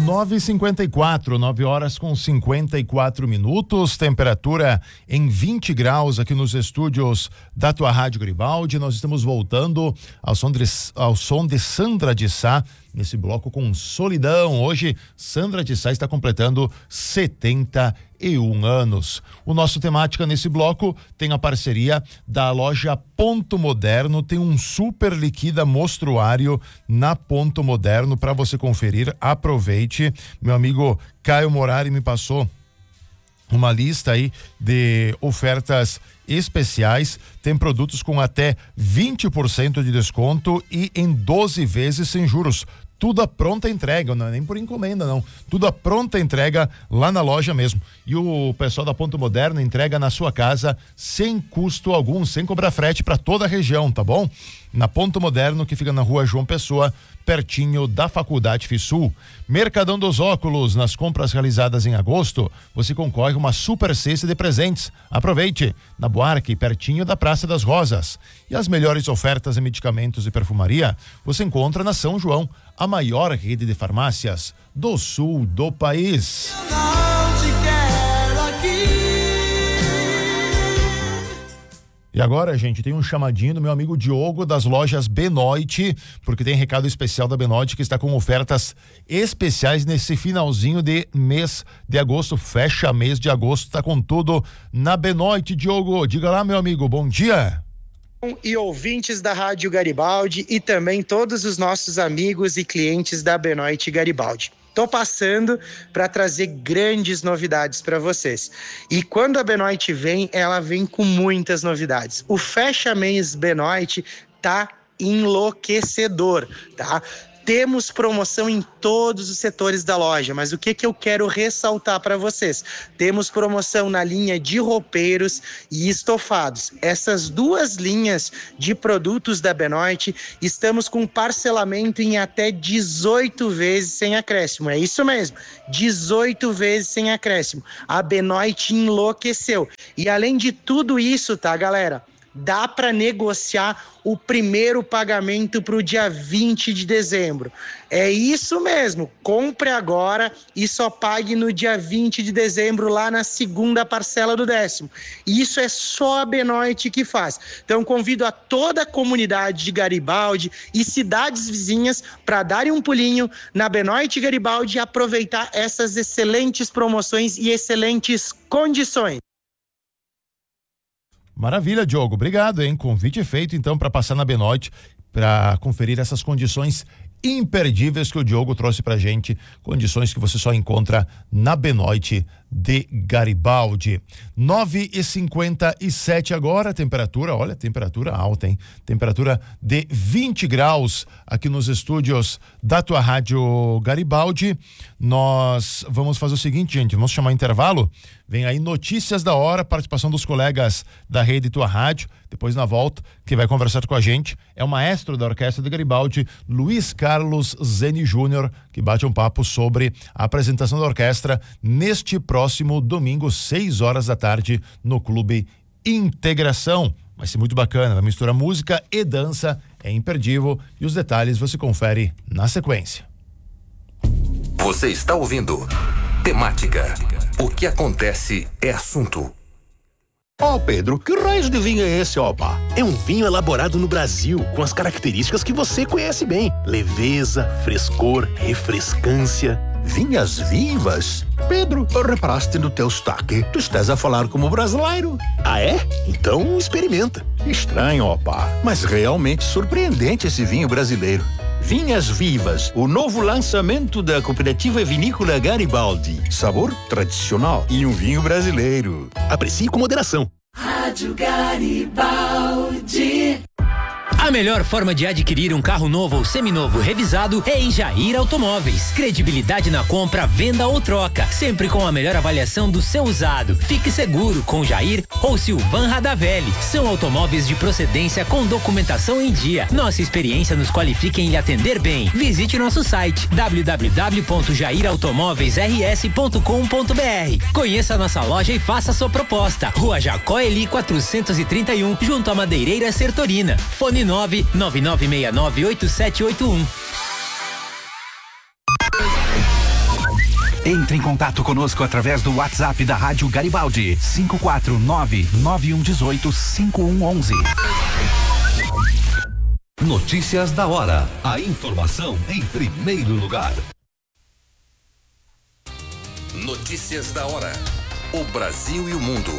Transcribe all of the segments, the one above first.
9h54, 9 horas com 54 minutos, temperatura em 20 graus aqui nos estúdios da tua Rádio Garibaldi. Nós estamos voltando ao som de Sandra de Sá, nesse bloco com Solidão. Hoje, Sandra de Sá está completando 71 anos. O nosso temática nesse bloco tem a parceria da loja Ponto Moderno, tem um super liquida mostruário na Ponto Moderno para você conferir. Aproveite. Meu amigo Caio Morari me passou uma lista aí de ofertas especiais. Tem produtos com até 20% de desconto e em 12 vezes sem juros. Tudo a pronta entrega, não é nem por encomenda não, tudo a pronta entrega lá na loja mesmo. E o pessoal da Ponto Moderno entrega na sua casa sem custo algum, sem cobrar frete para toda a região, tá bom? Na Ponto Moderno, que fica na Rua João Pessoa, pertinho da Faculdade FISUL. Mercadão dos Óculos, nas compras realizadas em agosto, você concorre uma super cesta de presentes. Aproveite, na Buarque, pertinho da Praça das Rosas. E as melhores ofertas em medicamentos e perfumaria, você encontra na São João, a maior rede de farmácias do sul do país. E agora, gente, tem um chamadinho do meu amigo Diogo das lojas Benoit, porque tem recado especial da Benoit que está com ofertas especiais nesse finalzinho de mês de agosto, fecha mês de agosto, tá com tudo na Benoit. Diogo, diga lá, meu amigo, bom dia. E ouvintes da Rádio Garibaldi e também todos os nossos amigos e clientes da Benoit Garibaldi. Tô passando para trazer grandes novidades para vocês. E quando a Benoit vem, ela vem com muitas novidades. O Fecha Mês Benoit tá enlouquecedor, tá? Temos promoção em todos os setores da loja, mas o que eu quero ressaltar para vocês? Temos promoção na linha de roupeiros e estofados. Essas duas linhas de produtos da Benoit, estamos com parcelamento em até 18 vezes sem acréscimo. É isso mesmo, 18 vezes sem acréscimo. A Benoit enlouqueceu. E além de tudo isso, tá, galera? Dá para negociar o primeiro pagamento para o dia 20 de dezembro. É isso mesmo, compre agora e só pague no dia 20 de dezembro lá na segunda parcela do 10º. Isso é só a Benoit que faz. Então convido a toda a comunidade de Garibaldi e cidades vizinhas para darem um pulinho na Benoit Garibaldi e aproveitar essas excelentes promoções e excelentes condições. Maravilha, Diogo, obrigado, hein? Convite feito então para passar na Benoit para conferir essas condições imperdíveis que o Diogo trouxe pra gente, condições que você só encontra na Benoit de Garibaldi. 9h57 agora, temperatura, olha, temperatura alta, hein? Temperatura de 20 graus aqui nos estúdios da tua Rádio Garibaldi. Nós vamos fazer o seguinte, gente, vamos chamar intervalo, vem aí notícias da hora, participação dos colegas da rede Tua Rádio, depois na volta, quem vai conversar com a gente é o maestro da Orquestra de Garibaldi, Luiz Carlos Zeni Júnior, que bate um papo sobre a apresentação da orquestra neste próximo domingo, 6 horas da tarde, no Clube Integração. Vai ser muito bacana, vai misturar música e dança, é imperdível, e os detalhes você confere na sequência. Você está ouvindo Temática. O que acontece é assunto. Ó, Pedro, que raios de vinho é esse, opa? É um vinho elaborado no Brasil, com as características que você conhece bem. Leveza, frescor, refrescância. Vinhas vivas? Pedro, reparaste no teu sotaque? Tu estás a falar como brasileiro. Ah, é? Então experimenta. Estranho, opa, mas realmente surpreendente esse vinho brasileiro. Vinhas Vivas, o novo lançamento da Cooperativa Vinícola Garibaldi. Sabor tradicional e um vinho brasileiro. Aprecie com moderação. Rádio Garibaldi. A melhor forma de adquirir um carro novo ou seminovo revisado é em Jair Automóveis. Credibilidade na compra, venda ou troca, sempre com a melhor avaliação do seu usado. Fique seguro com Jair ou Silvan Radavelli. São automóveis de procedência com documentação em dia. Nossa experiência nos qualifica em lhe atender bem. Visite nosso site www.jairautomovesrs.com.br. Conheça nossa loja e faça sua proposta. Rua Jacó Eli 431, junto à Madeireira Sertorina. Fone 999698781. Entre em contato conosco através do WhatsApp da Rádio Garibaldi, 549-9118-5111. Notícias da hora. A informação em primeiro lugar. Notícias da hora. O Brasil e o mundo.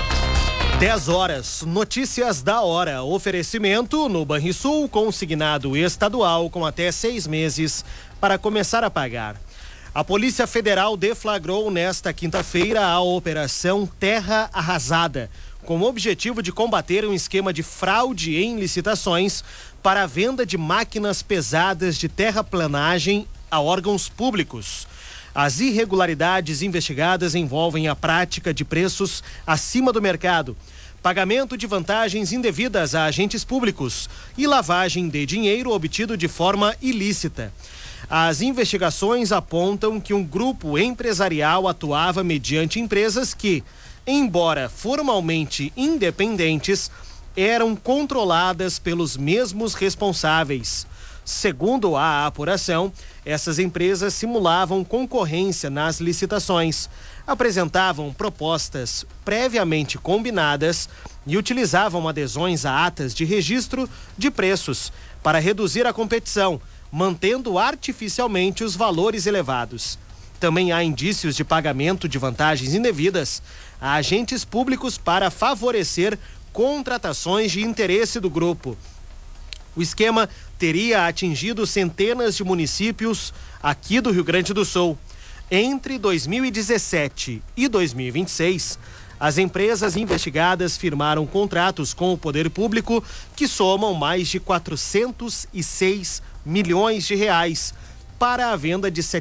10 horas, notícias da hora. Oferecimento no Banrisul, consignado estadual com até 6 meses para começar a pagar. A Polícia Federal deflagrou nesta quinta-feira a Operação Terra Arrasada, com o objetivo de combater um esquema de fraude em licitações para a venda de máquinas pesadas de terraplanagem a órgãos públicos. As irregularidades investigadas envolvem a prática de preços acima do mercado, pagamento de vantagens indevidas a agentes públicos e lavagem de dinheiro obtido de forma ilícita. As investigações apontam que um grupo empresarial atuava mediante empresas que, embora formalmente independentes, eram controladas pelos mesmos responsáveis. Segundo a apuração, essas empresas simulavam concorrência nas licitações, apresentavam propostas previamente combinadas e utilizavam adesões a atas de registro de preços para reduzir a competição, mantendo artificialmente os valores elevados. Também há indícios de pagamento de vantagens indevidas a agentes públicos para favorecer contratações de interesse do grupo. O esquema teria atingido centenas de municípios aqui do Rio Grande do Sul. Entre 2017 e 2026, as empresas investigadas firmaram contratos com o poder público que somam mais de 406 milhões de reais para a venda de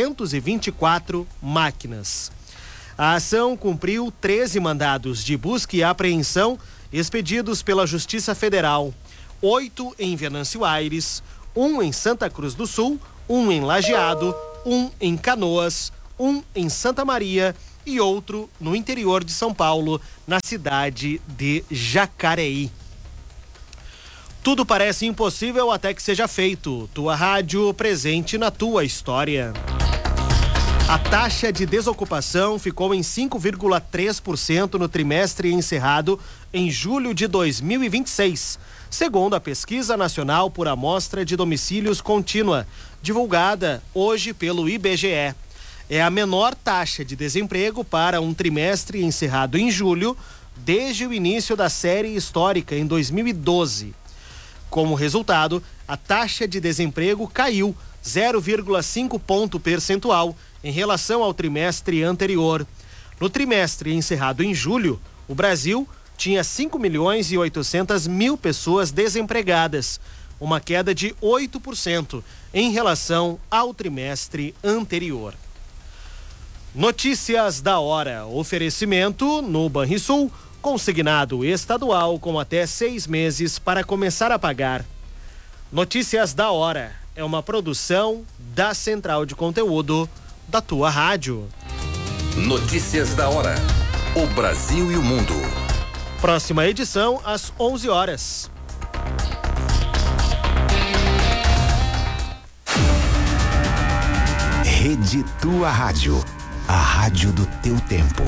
724 máquinas. A ação cumpriu 13 mandados de busca e apreensão expedidos pela Justiça Federal. 8 em Venâncio Aires, 1 em Santa Cruz do Sul, 1 em Lajeado, 1 em Canoas, 1 em Santa Maria e outro no interior de São Paulo, na cidade de Jacareí. Tudo parece impossível até que seja feito. Tua rádio presente na tua história. A taxa de desocupação ficou em 5,3% no trimestre encerrado em julho de 2026, segundo a Pesquisa Nacional por Amostra de Domicílios Contínua, divulgada hoje pelo IBGE. É a menor taxa de desemprego para um trimestre encerrado em julho desde o início da série histórica em 2012. Como resultado, a taxa de desemprego caiu 0,5 ponto percentual em relação ao trimestre anterior. No trimestre encerrado em julho, o Brasil tinha 5.800.000 pessoas desempregadas, uma queda de 8% em relação ao trimestre anterior. Notícias da hora. Oferecimento no Banrisul, consignado estadual com até 6 meses para começar a pagar. Notícias da hora é uma produção da Central de Conteúdo da tua rádio. Notícias da hora. O Brasil e o mundo. Próxima edição às 11 horas. Rede Tua Rádio. A rádio do teu tempo.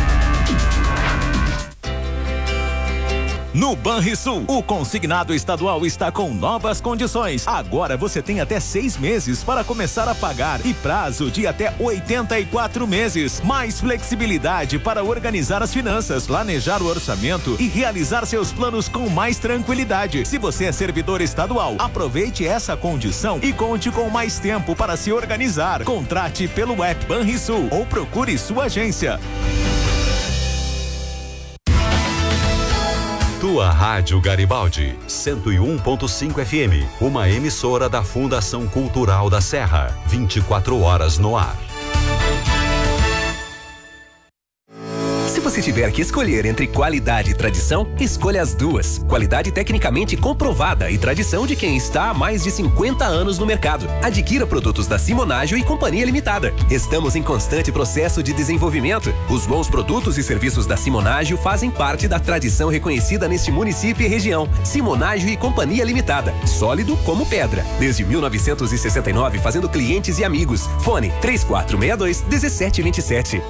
No Banrisul, o consignado estadual está com novas condições. Agora você tem até 6 meses para começar a pagar e prazo de até 84 meses. Mais flexibilidade para organizar as finanças, planejar o orçamento e realizar seus planos com mais tranquilidade. Se você é servidor estadual, aproveite essa condição e conte com mais tempo para se organizar. Contrate pelo app Banrisul ou procure sua agência. Tua Rádio Garibaldi, 101.5 FM, uma emissora da Fundação Cultural da Serra, 24 horas no ar. Se você você tiver que escolher entre qualidade e tradição, escolha as duas. Qualidade tecnicamente comprovada e tradição de quem está há mais de 50 anos no mercado. Adquira produtos da Simonágio e Companhia Limitada. Estamos em constante processo de desenvolvimento. Os bons produtos e serviços da Simonágio fazem parte da tradição reconhecida neste município e região. Simonágio e Companhia Limitada. Sólido como pedra. Desde 1969, fazendo clientes e amigos. Fone 3462-1727.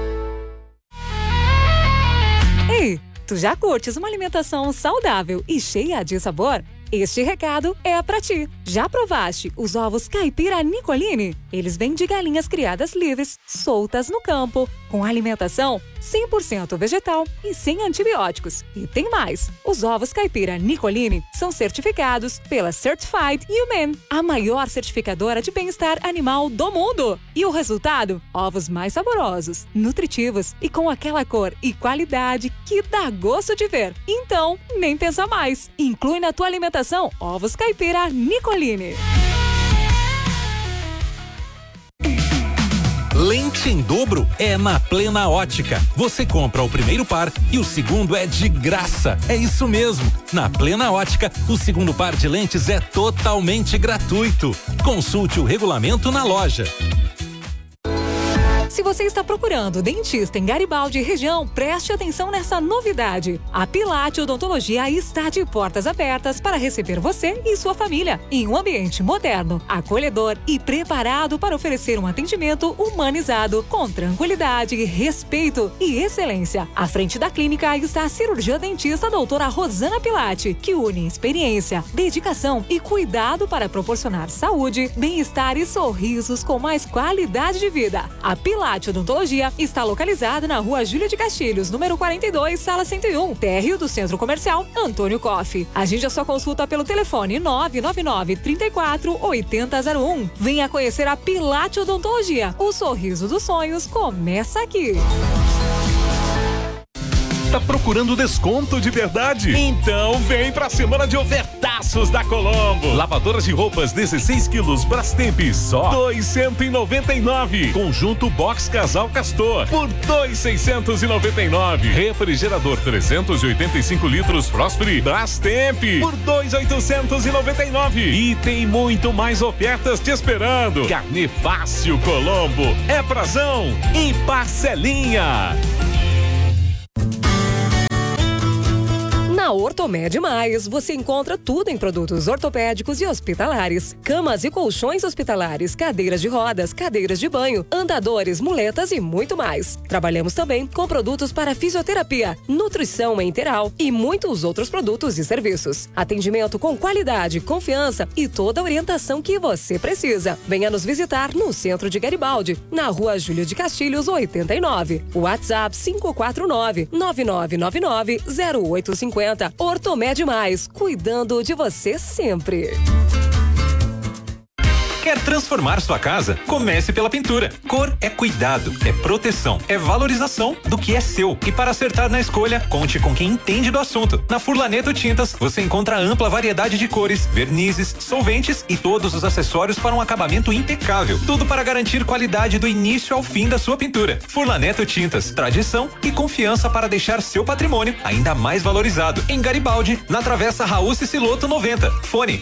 Ei, tu já curtes uma alimentação saudável e cheia de sabor? Este recado é pra ti. Já provaste os ovos caipira Nicolini? Eles vêm de galinhas criadas livres, soltas no campo, com alimentação 100% vegetal e sem antibióticos. E tem mais! Os ovos caipira Nicolini são certificados pela Certified Humane, a maior certificadora de bem-estar animal do mundo. E o resultado? Ovos mais saborosos, nutritivos e com aquela cor e qualidade que dá gosto de ver. Então, nem pensa mais. Inclui na tua alimentação ovos caipira Nicolini. Lente em dobro é na Plena Ótica. Você compra o primeiro par e o segundo é de graça. É isso mesmo. Na Plena Ótica, o segundo par de lentes é totalmente gratuito. Consulte o regulamento na loja. Se você está procurando dentista em Garibaldi e região, preste atenção nessa novidade. A Pilate Odontologia está de portas abertas para receber você e sua família em um ambiente moderno, acolhedor e preparado para oferecer um atendimento humanizado, com tranquilidade, respeito e excelência. À frente da clínica está a cirurgiã dentista doutora Rosana Pilate, que une experiência, dedicação e cuidado para proporcionar saúde, bem-estar e sorrisos com mais qualidade de vida. A Pilate Odontologia está localizada na Rua Júlia de Castilhos, número 42, sala 101, térreo do Centro Comercial Antônio Coff. Agende a sua consulta pelo telefone 999-34-8001. Venha conhecer a Pilate Odontologia. O sorriso dos sonhos começa aqui. Tá procurando desconto de verdade? Então vem pra semana de ofertaços da Colombo. Lavadoras de roupas 16 quilos Brastemp só R$299. Conjunto Box Casal Castor por R$2,699. Refrigerador 385 litros Prosperi Brastemp por R$2,899. E tem muito mais ofertas te esperando. Carne Fácil Colombo é prazão e parcelinha. Na Ortomed Mais, você encontra tudo em produtos ortopédicos e hospitalares. Camas e colchões hospitalares, cadeiras de rodas, cadeiras de banho, andadores, muletas e muito mais. Trabalhamos também com produtos para fisioterapia, nutrição enteral e muitos outros produtos e serviços. Atendimento com qualidade, confiança e toda a orientação que você precisa. Venha nos visitar no centro de Garibaldi, na Rua Júlio de Castilhos, 89. WhatsApp 549-9999-0850. Ortomed Mais, cuidando de você sempre. Quer transformar sua casa? Comece pela pintura. Cor é cuidado, é proteção, é valorização do que é seu. E para acertar na escolha, conte com quem entende do assunto. Na Furlaneto Tintas, você encontra ampla variedade de cores, vernizes, solventes e todos os acessórios para um acabamento impecável. Tudo para garantir qualidade do início ao fim da sua pintura. Furlaneto Tintas, tradição e confiança para deixar seu patrimônio ainda mais valorizado. Em Garibaldi, na Travessa Raul Ciciloto 90. Fone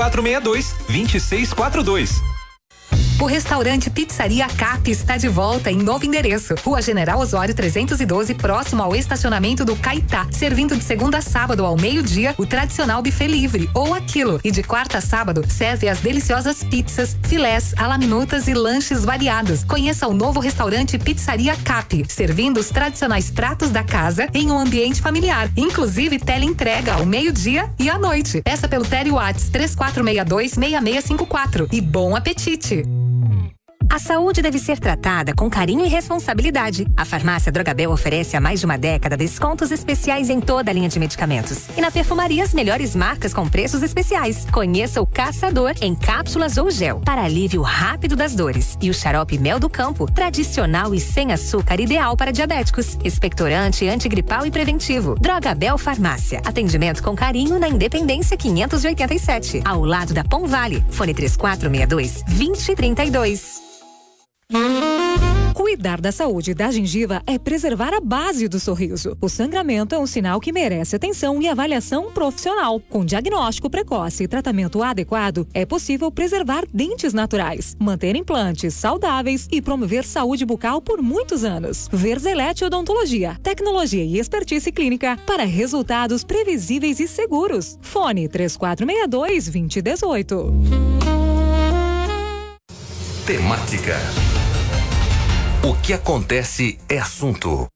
3462-2642. O restaurante Pizzaria Cap está de volta em novo endereço. Rua General Osório 312, próximo ao estacionamento do Caetá. Servindo de segunda a sábado ao meio-dia, o tradicional buffet livre ou aquilo. E de quarta a sábado, serve as deliciosas pizzas, filés, alaminutas e lanches variados. Conheça o novo restaurante Pizzaria Cap, servindo os tradicionais pratos da casa em um ambiente familiar. Inclusive teleentrega ao meio-dia e à noite. Peça pelo Tele Whats 3462-6654. E bom apetite! A saúde deve ser tratada com carinho e responsabilidade. A Farmácia Drogabel oferece há mais de uma década descontos especiais em toda a linha de medicamentos. E na perfumaria, as melhores marcas com preços especiais. Conheça o Caçador em cápsulas ou gel, para alívio rápido das dores. E o xarope Mel do Campo, tradicional e sem açúcar, ideal para diabéticos. Expectorante, antigripal e preventivo. Drogabel Farmácia. Atendimento com carinho na Independência 587, ao lado da Pom Vale. Fone 3462-2032. Cuidar da saúde da gengiva é preservar a base do sorriso. O sangramento é um sinal que merece atenção e avaliação profissional. Com diagnóstico precoce e tratamento adequado, é possível preservar dentes naturais, manter implantes saudáveis e promover saúde bucal por muitos anos. Verzelete Odontologia, tecnologia e expertise clínica para resultados previsíveis e seguros. Fone 3462-2018. Temática. O que acontece é assunto.